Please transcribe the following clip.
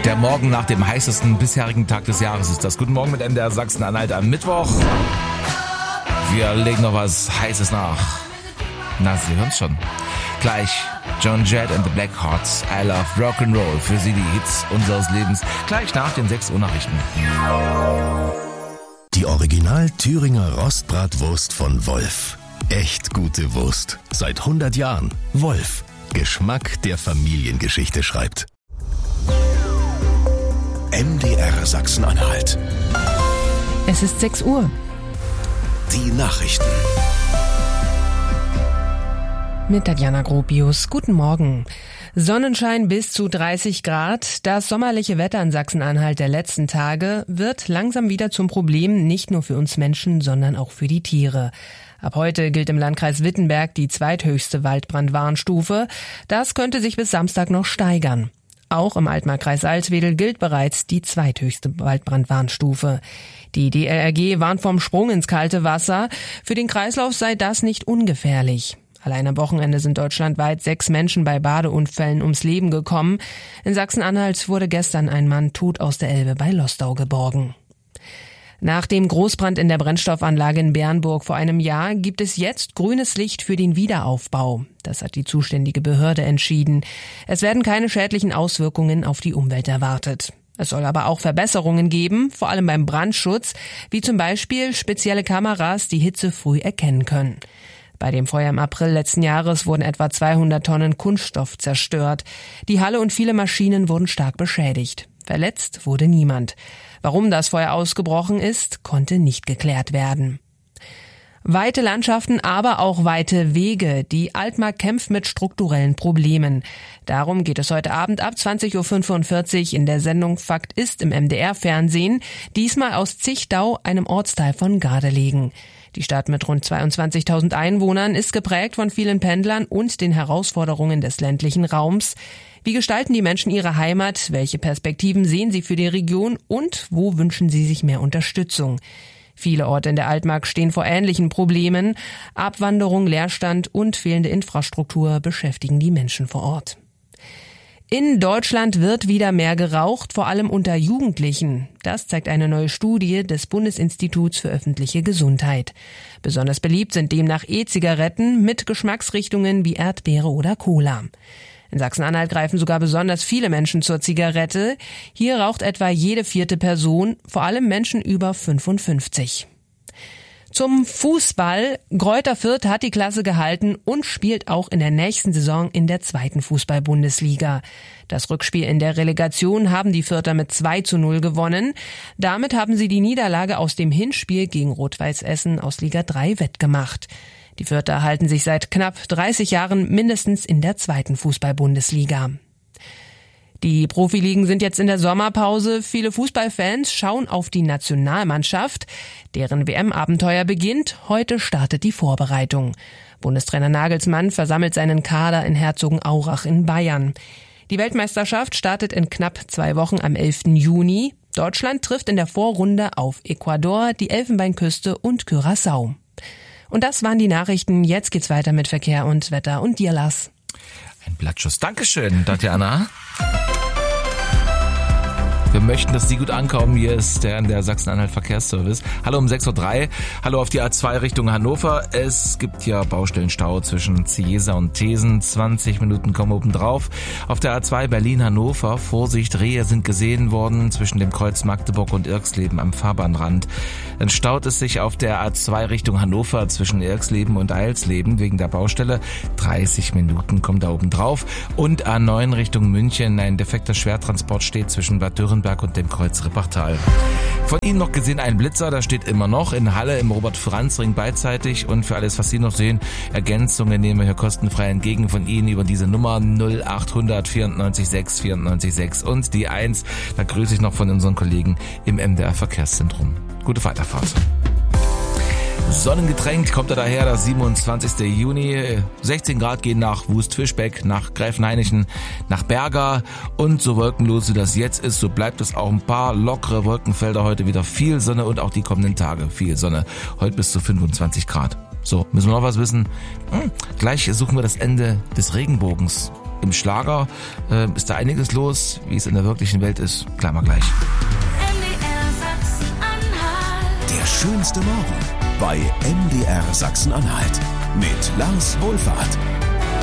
Der Morgen nach dem heißesten bisherigen Tag des Jahres ist das. Guten Morgen mit MDR Sachsen-Anhalt am Mittwoch. Wir legen noch was Heißes nach. Na, Sie hören's schon. Gleich Joan Jett and the Blackhearts, I Love Rock'n'Roll, für Sie die Hits unseres Lebens. Gleich nach den 6 Uhr Nachrichten. Die Original Thüringer Rostbratwurst von Wolf. Echt gute Wurst. Seit 100 Jahren. Wolf. Geschmack, der Familiengeschichte schreibt. MDR Sachsen-Anhalt. Es ist 6 Uhr. Die Nachrichten. Mit Tatjana Gropius. Guten Morgen. Sonnenschein bis zu 30 Grad. Das sommerliche Wetter in Sachsen-Anhalt der letzten Tage wird langsam wieder zum Problem, nicht nur für uns Menschen, sondern auch für die Tiere. Ab heute gilt im Landkreis Wittenberg die zweithöchste Waldbrandwarnstufe. Das könnte sich bis Samstag noch steigern. Auch im Altmarkkreis Alswedel gilt bereits die zweithöchste Waldbrandwarnstufe. Die DLRG warnt vom Sprung ins kalte Wasser. Für den Kreislauf sei das nicht ungefährlich. Allein am Wochenende sind deutschlandweit 6 Menschen bei Badeunfällen ums Leben gekommen. In Sachsen-Anhalt wurde gestern ein Mann tot aus der Elbe bei Lostau geborgen. Nach dem Großbrand in der Brennstoffanlage in Bernburg vor einem Jahr gibt es jetzt grünes Licht für den Wiederaufbau. Das hat die zuständige Behörde entschieden. Es werden keine schädlichen Auswirkungen auf die Umwelt erwartet. Es soll aber auch Verbesserungen geben, vor allem beim Brandschutz, wie zum Beispiel spezielle Kameras, die Hitze früh erkennen können. Bei dem Feuer im April letzten Jahres wurden etwa 200 Tonnen Kunststoff zerstört. Die Halle und viele Maschinen wurden stark beschädigt. Verletzt wurde niemand. Warum das Feuer ausgebrochen ist, konnte nicht geklärt werden. Weite Landschaften, aber auch weite Wege. Die Altmark kämpft mit strukturellen Problemen. Darum geht es heute Abend ab 20.45 Uhr in der Sendung Fakt ist im MDR-Fernsehen. Diesmal aus Zichtau, einem Ortsteil von Gardelegen. Die Stadt mit rund 22.000 Einwohnern ist geprägt von vielen Pendlern und den Herausforderungen des ländlichen Raums. Wie gestalten die Menschen ihre Heimat? Welche Perspektiven sehen sie für die Region? Und wo wünschen sie sich mehr Unterstützung? Viele Orte in der Altmark stehen vor ähnlichen Problemen. Abwanderung, Leerstand und fehlende Infrastruktur beschäftigen die Menschen vor Ort. In Deutschland wird wieder mehr geraucht, vor allem unter Jugendlichen. Das zeigt eine neue Studie des Bundesinstituts für öffentliche Gesundheit. Besonders beliebt sind demnach E-Zigaretten mit Geschmacksrichtungen wie Erdbeere oder Cola. In Sachsen-Anhalt greifen sogar besonders viele Menschen zur Zigarette. Hier raucht etwa jede 4. Person, vor allem Menschen über 55. Zum Fußball. Greuther Fürth hat die Klasse gehalten und spielt auch in der nächsten Saison in der 2. Fußball-Bundesliga. Das Rückspiel in der Relegation haben die Fürther mit 2:0 gewonnen. Damit haben sie die Niederlage aus dem Hinspiel gegen Rot-Weiß Essen aus Liga 3 wettgemacht. Die Fürther halten sich seit knapp 30 Jahren mindestens in der 2. Fußball-Bundesliga. Die Profiligen sind jetzt in der Sommerpause. Viele Fußballfans schauen auf die Nationalmannschaft. Deren WM-Abenteuer beginnt. Heute startet die Vorbereitung. Bundestrainer Nagelsmann versammelt seinen Kader in Herzogenaurach in Bayern. Die Weltmeisterschaft startet in knapp 2 Wochen am 11. Juni. Deutschland trifft in der Vorrunde auf Ecuador, die Elfenbeinküste und Curaçao. Und das waren die Nachrichten. Jetzt geht's weiter mit Verkehr und Wetter und dir, Lars. Ein Blattschuss. Dankeschön, Tatjana. Wir möchten, dass Sie gut ankommen. Hier ist der Sachsen-Anhalt Verkehrsservice. Hallo um 6:03 Uhr. Hallo auf die A2 Richtung Hannover. Es gibt ja Baustellenstau zwischen Ciesa und Thesen. 20 Minuten kommen oben drauf. Auf der A2 Berlin-Hannover. Vorsicht, Rehe sind gesehen worden zwischen dem Kreuz Magdeburg und Irxleben am Fahrbahnrand. Dann staut es sich auf der A2 Richtung Hannover zwischen Irxleben und Eilsleben wegen der Baustelle. 30 Minuten kommen da oben drauf. Und A9 Richtung München. Ein defekter Schwertransport steht zwischen Bad Dürrenberg und dem Kreuz Rippachtal. Von Ihnen noch gesehen ein Blitzer, da steht immer noch in Halle im Robert-Franz-Ring beidseitig. Und für alles, was Sie noch sehen, Ergänzungen nehmen wir hier kostenfrei entgegen von Ihnen über diese Nummer 0800 94 6 94 6 und die 1. Da grüße ich noch von unseren Kollegen im MDR Verkehrszentrum. Gute Weiterfahrt. Sonnengetränkt kommt er daher, der 27. Juni. 16 Grad gehen nach Wust-Fischbeck, nach Gräfenhainichen, nach Berga. Und so wolkenlos wie das jetzt ist, so bleibt es auch ein paar lockere Wolkenfelder heute wieder. Viel Sonne und auch die kommenden Tage viel Sonne. Heute bis zu 25 Grad. So, müssen wir noch was wissen? Gleich suchen wir das Ende des Regenbogens. im Schlager ist da einiges los. Wie es in der wirklichen Welt ist, klären wir gleich. Der schönste Morgen bei MDR Sachsen-Anhalt mit Lars Wohlfahrt.